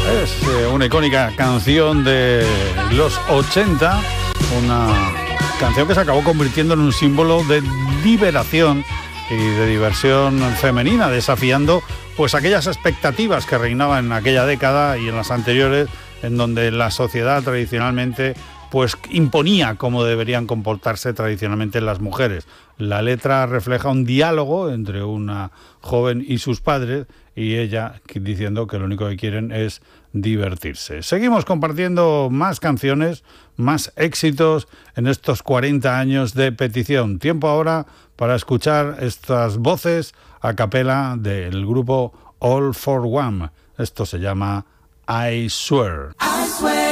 Es una icónica canción de los 80, una canción que se acabó convirtiendo en un símbolo de liberación y de diversión femenina, desafiando pues aquellas expectativas que reinaban en aquella década y en las anteriores, en donde la sociedad tradicionalmente pues imponía cómo deberían comportarse tradicionalmente las mujeres. La letra refleja un diálogo entre una joven y sus padres, y ella diciendo que lo único que quieren es divertirse. Seguimos compartiendo más canciones, más éxitos en estos 40 años de Petición. Tiempo ahora para escuchar estas voces a capela del grupo All for One. Esto se llama I Swear.